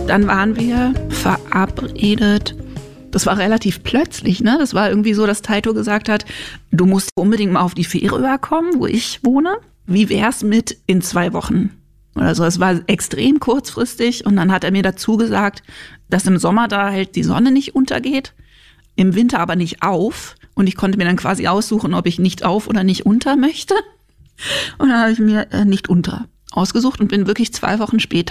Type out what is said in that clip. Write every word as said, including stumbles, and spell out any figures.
Dann waren wir verabredet. Das war relativ plötzlich, ne? Das war irgendwie so, dass Taito gesagt hat, du musst unbedingt mal auf die Fähre überkommen, wo ich wohne. Wie wär's mit in zwei Wochen? Oder so. Es war extrem kurzfristig und dann hat er mir dazu gesagt, dass im Sommer da halt die Sonne nicht untergeht, im Winter aber nicht auf. Und ich konnte mir dann quasi aussuchen, ob ich nicht auf oder nicht unter möchte. Und dann habe ich mir äh, nicht unter ausgesucht und bin wirklich zwei Wochen später